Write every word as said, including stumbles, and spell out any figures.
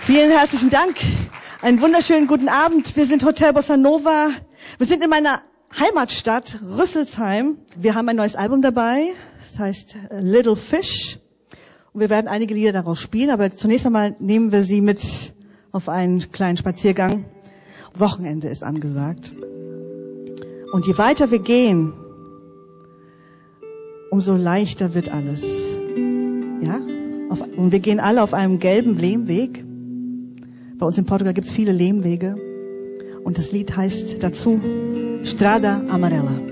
Vielen herzlichen Dank. Einen wunderschönen guten Abend. Wir sind Hotel Bossa Nova. Wir sind in meiner Heimatstadt Rüsselsheim. Wir haben ein neues Album dabei. Das heißt Little Fish. Und wir werden einige Lieder daraus spielen. Aber zunächst einmal nehmen wir Sie mit auf einen kleinen Spaziergang. Wochenende ist angesagt. Und je weiter wir gehen, umso leichter wird alles. Ja? Auf, und wir gehen alle auf einem gelben Lehmweg. Bei uns in Portugal gibt es viele Lehmwege. Und das Lied heißt dazu Strada Amarela.